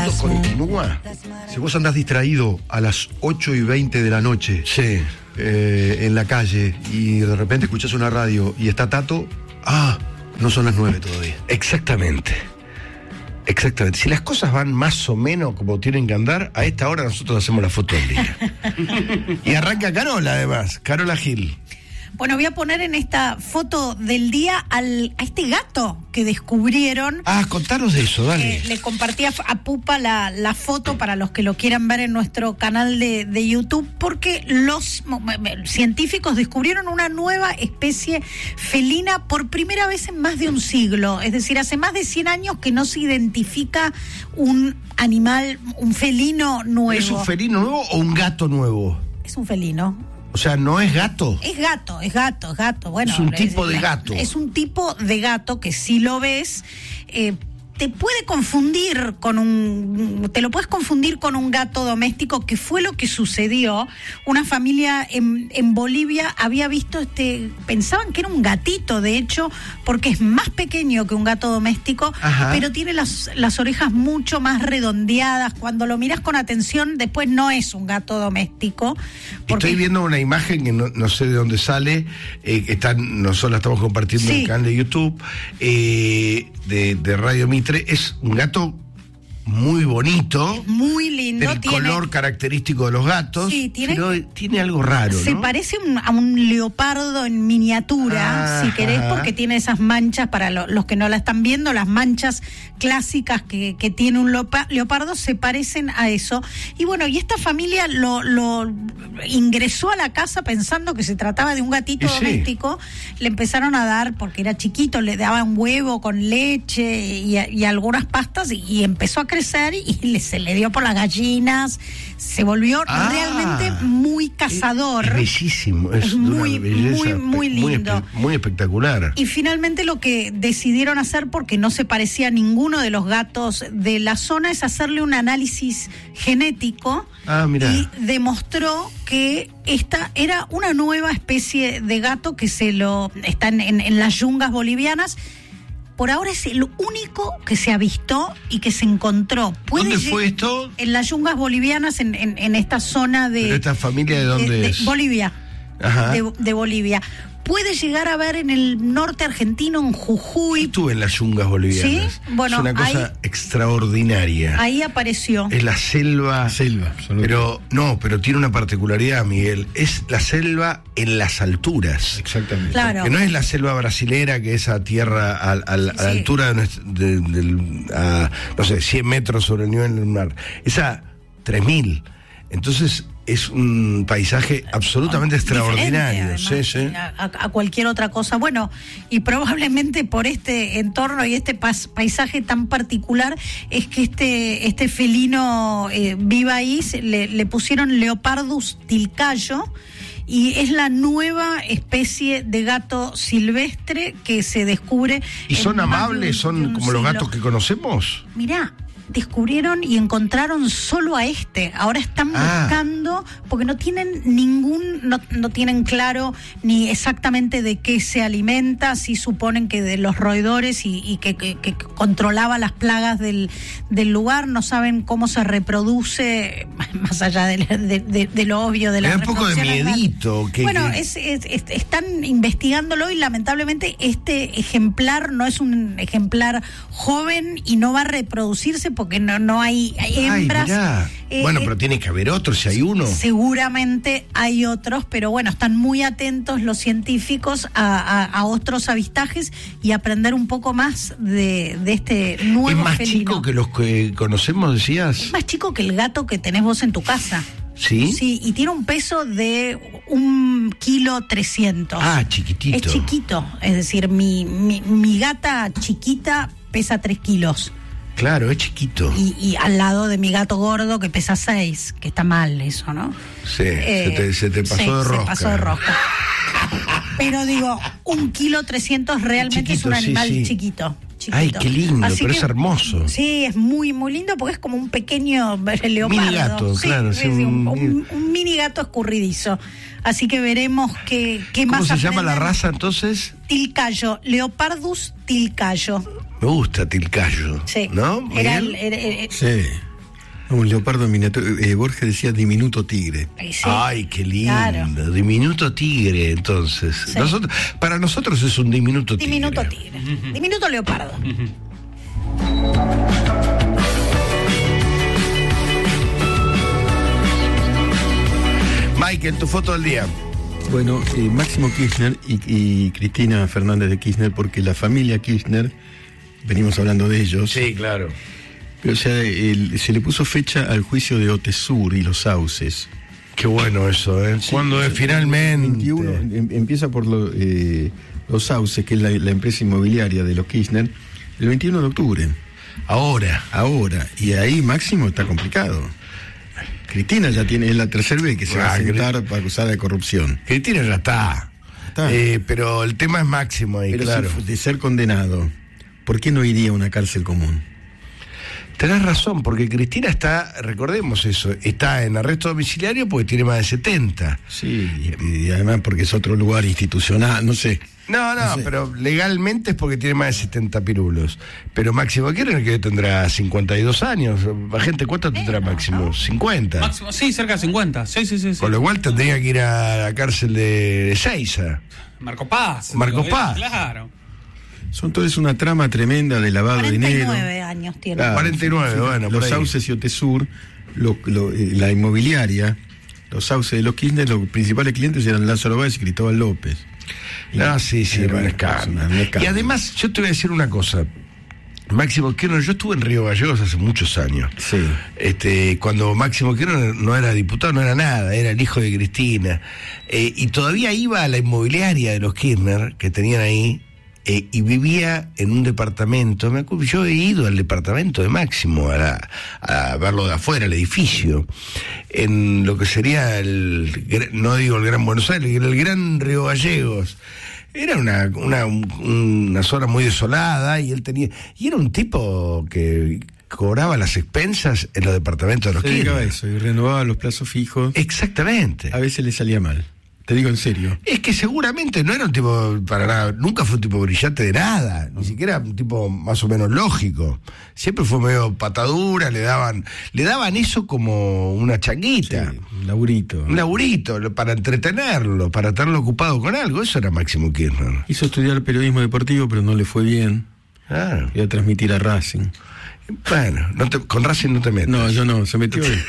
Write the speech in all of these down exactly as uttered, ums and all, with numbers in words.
esto continúa, si vos andás distraído a las ocho y veinte de la noche, sí. eh, en la calle, y de repente escuchás una radio y está Tato, ah, no son las nueve todavía. Exactamente. Exactamente. Si las cosas van más o menos como tienen que andar, a esta hora nosotros hacemos la foto del día. Y arranca Carola, además, Carola Gil. Bueno, voy a poner en esta foto del día al, a este gato que descubrieron. Ah, contanos de eso, dale. Eh, le compartí a, a Pupa la, la foto para los que lo quieran ver en nuestro canal de, de YouTube, porque los científicos descubrieron una nueva especie felina por primera vez en más de un siglo. Es decir, hace más de cien años que no se identifica un animal, un felino nuevo. ¿Es un felino nuevo o un gato nuevo? Es un felino. O sea, ¿no es gato? Es gato, es gato, es gato. Bueno, es un tipo es, de gato. Es un tipo de gato que si lo ves, eh, te puede confundir con un... Te lo puedes confundir con un gato doméstico, que fue lo que sucedió. Una familia en, en Bolivia había visto este... Pensaban que era un gatito, de hecho, porque es más pequeño que un gato doméstico, Ajá. pero tiene las, las orejas mucho más redondeadas. Cuando lo miras con atención, después no es un gato doméstico. Porque... Estoy viendo una imagen que no, no sé de dónde sale, eh, que están, nosotros la estamos compartiendo Sí. en el canal de YouTube, eh, de, de Radio Mitre. Es un gato muy bonito, muy lindo, del tiene... color característico de los gatos, Sí, tiene... pero tiene algo raro, Se ¿no? parece un, a un leopardo en miniatura, Ah, si querés, ajá. porque tiene esas manchas, para lo, los que no la están viendo, las manchas clásicas que, que tiene un lopa, leopardo se parecen a eso. Y bueno, y esta familia lo, lo ingresó a la casa pensando que se trataba de un gatito Y sí. doméstico. Le empezaron a dar, porque era chiquito, le daban huevo con leche y, y algunas pastas, y, y empezó a crecer y le, se le dio por las gallinas, se volvió Ah, realmente muy cazador. Es bellísimo, es, Es de una muy, belleza muy, muy espe- lindo. espe- muy espectacular. Y finalmente lo que decidieron hacer, porque no se parecía a ninguno de los gatos de la zona, es hacerle un análisis genético. Ah, mirá. Y demostró que esta era una nueva especie de gato que se lo está en, en, en las yungas bolivianas. Por ahora es el único que se avistó y que se encontró. ¿Dónde lleg- fue esto? En las yungas bolivianas, en, en, en esta zona de... ¿Pero esta familia de dónde de- de es? Bolivia. Ajá. De, de Bolivia. Puede llegar a ver en el norte argentino, en Jujuy. Estuve en las yungas bolivianas. Sí, bueno, es una cosa ahí- extraordinaria. Ahí apareció. Es la selva. Selva, absolutamente. Pero no, pero tiene una particularidad, Miguel. Es la selva en las alturas. Exactamente. Claro. Que no es la selva brasilera, que es a tierra, a, a- a la Sí. altura de, nuestro- de- del- a, no sé, cien metros sobre el nivel del mar. Es a tres mil. Entonces es un paisaje absolutamente extraordinario. Diferente, Sí, además, sí. A, a cualquier otra cosa. Bueno, y probablemente por este entorno y este pas, paisaje tan particular es que este, este felino eh, viva ahí. Se, le, le pusieron Leopardus tilcayo. Y es la nueva especie de gato silvestre que se descubre. ¿Y son en más de amables? un- ¿Son de un como los siglo. gatos que conocemos? Mirá, descubrieron y encontraron solo a este. Ahora están Ah. buscando, porque no tienen ningún, no, no tienen claro ni exactamente de qué se alimenta. Sí suponen que de los roedores y, y que, que, que controlaba las plagas del, del lugar. No saben cómo se reproduce, más allá de, de, de, de lo obvio de Me la da un poco de reproducción animal. miedito. Que, Bueno, que- es, es- es- están investigándolo y lamentablemente este ejemplar no es un ejemplar joven y no va a reproducirse porque no, no hay, hay Ay, hembras. mirá. Eh, bueno, eh, pero tiene que haber otro, si hay uno. Seguramente hay otros, pero bueno, están muy atentos los científicos a, a- a otros avistajes y aprender un poco más de, de este nuevo ¿Es más felino. chico que los que conocemos, decías? Es más chico que el gato que tenés vos en tu casa. ¿Sí? Sí, y tiene un peso de un kilo trescientos. Ah, chiquitito. Es chiquito, es decir, mi, mi, mi gata chiquita pesa tres kilos. Claro, es chiquito. Y, y al lado de mi gato gordo que pesa seis, que está mal eso, ¿no? Sí, Eh, se, te, se te pasó sí, de rosca. Se pasó de rosca. Pero digo, un kilo trescientos realmente Chiquito, es un sí, animal sí. chiquito. chiquito. Ay, qué lindo, Así pero que- es hermoso. Sí, es muy, muy lindo porque es como un pequeño leopardo. Mini gato, Sí, claro, sí, sí, sí, un- un, un- un mini gato escurridizo. Así que veremos qué, qué ¿Cómo más se llama la aprenden. raza entonces? Tilcayo, Leopardus tilcayo. Me gusta Tilcayo. Sí. ¿No? Era Miguel? el- era- era- Sí. Un leopardo miniatura. Eh, Borges decía diminuto tigre. Ay, sí. Ay, qué lindo. Claro. Diminuto tigre, entonces. Sí. Nosotros, para nosotros es un diminuto tigre. Diminuto tigre. Diminuto leopardo. Michael, tu foto del día. Bueno, eh, Máximo Kirchner y, y Cristina Fernández de Kirchner, porque la familia Kirchner, venimos hablando de ellos, Sí, claro. pero o sea, el- se le puso fecha al juicio de Otesur y los sauces. Qué bueno eso, ¿eh? Cuando es finalmente. veintiuno, em- empieza por lo, eh, los sauces, que es la, la empresa inmobiliaria de los Kirchner, el veintiuno de octubre. Ahora. Ahora, y ahí Máximo está complicado. Cristina ya tiene, es la tercera vez que se va a Ah, sentar para acusar de corrupción. Cristina ya está. Está. Eh, pero el tema es Máximo ahí, Pero claro. si de ser condenado, ¿por qué no iría a una cárcel común? Tenés razón, porque Cristina está, recordemos eso, está en arresto domiciliario porque tiene más de setenta. Sí, y, y además porque es otro lugar institucional, no sé. No, no, No sé. pero legalmente es porque tiene más de setenta pirulos. Pero Máximo Kirchner que tendrá cincuenta y dos años. Gente, ¿cuánto tendrá Máximo? cincuenta. Máximo, sí, cerca de cincuenta. Sí, sí, sí. sí. Con lo cual tendría que ir a la cárcel de Ezeiza. Marco Paz. Marco digo, Paz. Claro. Son todas una trama tremenda de lavado de cuarenta y dinero. nueve años tiene. Claro. cuarenta y nueve, bueno, por Los ahí. sauces y Otesur, lo- lo- eh, la inmobiliaria, los sauces de los Kirchner, los principales clientes eran Lázaro Báez y Cristóbal López. No, sí, sí, Eh, era un bueno, escándalo. un escándalo. Y además, yo te voy a decir una cosa. Máximo Kirchner, yo estuve en Río Gallegos hace muchos años. Sí. Este, cuando Máximo Kirchner no era diputado, no era nada, era el hijo de Cristina. Eh, y todavía iba a la inmobiliaria de los Kirchner, que tenían ahí, eh, y vivía en un departamento. Me acuerdo, yo he ido al departamento de Máximo, a, la- a verlo de afuera, el edificio, en lo que sería el, gr- no digo el Gran Buenos Aires, el Gran Río Gallegos. Era una, una, una zona muy desolada y él tenía, y era un tipo que cobraba las expensas en los departamentos de los Se dedicaba a Kirchner. eso y renovaba los plazos fijos. Exactamente. A veces le salía mal. Te digo en serio. Es que seguramente no era un tipo para nada, nunca fue un tipo brillante de nada, ni siquiera un tipo más o menos lógico. Siempre fue medio patadura, le daban, le daban eso como una changuita. Sí, un laburito. Un laburito, lo- para entretenerlo, para tenerlo ocupado con algo. Eso era Máximo Kirchner. Hizo estudiar periodismo deportivo, pero no le fue bien. Claro. Iba a transmitir a Racing. Bueno, no te- con Racing no te metas. No, yo no, se metió él.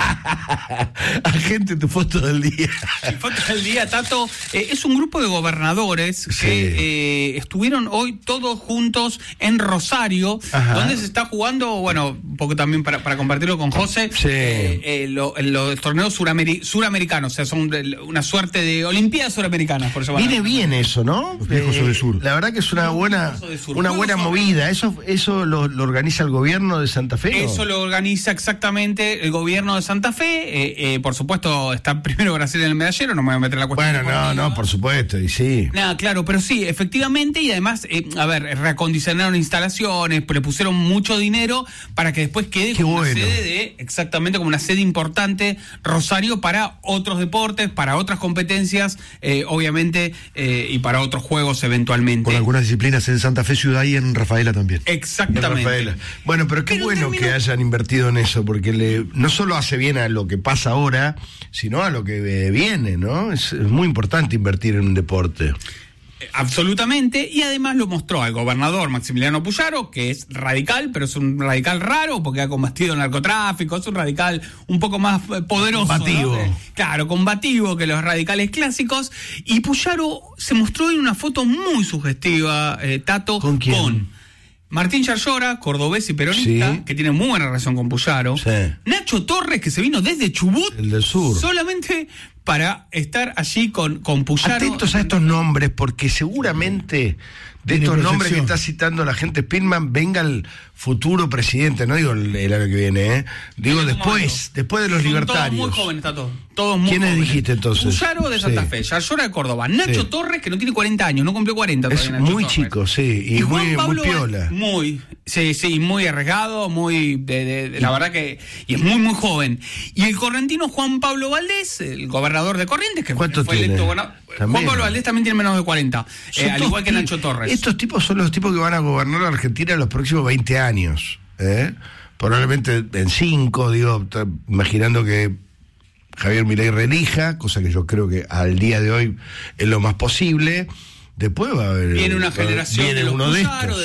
Agente, tu foto del día. Mi foto del día, Tato, eh, es un grupo de gobernadores Sí. que eh, estuvieron hoy todos juntos en Rosario, Ajá. donde se está jugando, bueno, un poco también para, para compartirlo con José, Sí. eh, eh, lo- los torneos surameri- suramericanos, o sea, son de- una suerte de Olimpiadas suramericanas, por llamarlo. Viene bien eso, ¿no? Los viejos Eh, de sur. La verdad que es una buena, viejos de sur. una Juegos buena Olímpicos. movida. Eso, eso lo, lo organiza el gobierno de Santa Fe. ¿no? Eso lo organiza exactamente el gobierno de Santa Fe. Eh, eh, por supuesto, está primero Brasil en el medallero, no me voy a meter en la cuestión. Bueno, no, deportiva. no, por supuesto, y sí. Nada, claro, pero sí, efectivamente, y además, eh, a ver, reacondicionaron instalaciones, le pusieron mucho dinero para que después quede Qué como bueno. una sede de, exactamente como una sede importante, Rosario, para otros deportes, para otras competencias, eh, obviamente, eh, y para otros juegos eventualmente. Con algunas disciplinas en Santa Fe Ciudad y en Rafaela también. Exactamente. Rafaela. Bueno, pero qué Pero en bueno términos- que hayan invertido en eso, porque le, no solo hace bien a lo que pasa ahora, sino a lo que eh, viene, ¿no? Es, es muy importante invertir en un deporte. Absolutamente, y además lo mostró al gobernador Maximiliano Puyaro, que es radical, pero es un radical raro porque ha combatido el narcotráfico, es un radical un poco más eh, poderoso. Combativo. ¿no? Eh, Claro, combativo que los radicales clásicos. Y Puyaro se mostró en una foto muy sugestiva, eh, Tato, ¿Con quién? Martín Yarlora, cordobés y peronista, Sí. que tiene muy buena relación con Puyaro. Sí. Nacho Torres, que se vino desde Chubut, El del sur. solamente para estar allí con, con Puyaro. Atentos a estos nombres, porque seguramente de Tiene estos nombres que proyección. está citando la gente Spinman venga el futuro presidente, no digo el, el año que viene, ¿eh? Digo Viene después, tomando. después de los Son libertarios. Todos muy jóvenes, Tato. Todos muy ¿Quiénes jóvenes. dijiste entonces? Puyaro de Santa Sí. Fe, Yarlora de Córdoba, Nacho Sí. Torres, que no tiene cuarenta años, no cumplió cuarenta Es todavía. Nacho muy Torres. chico, sí, y, Juan muy, muy Pablo piola. Val- Muy, sí, sí, muy arriesgado, muy, de, de- de- la verdad que, y es muy, muy joven. Y el correntino Juan Pablo Valdés, el gobernador de Corrientes, que ¿Cuánto fue tiene? electo gobernador. También. Juan Pablo Valdés también tiene menos de cuarenta, Son eh, al todos igual que pi- Nacho Torres. Estos tipos son los tipos que van a gobernar la Argentina los próximos veinte años, ¿eh? probablemente en cinco, digo, t- imaginando que Javier Milei reelija, cosa que yo creo que al día de hoy es lo más posible. Después va a haber... Viene una va a haber- generación viene de los uno de Puyaro, estos. de